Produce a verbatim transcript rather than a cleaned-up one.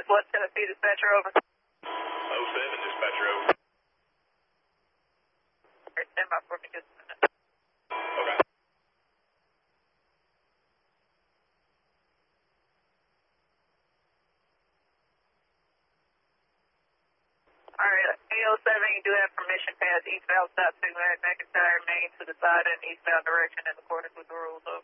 West Tennessee dispatcher, over. oh seven, dispatcher, over. Okay, stand by for me just a minute. Okay. Alright, A oh seven, you do have permission pass eastbound stop signal at McIntyre Main to the side and eastbound direction in accordance with the rules, over.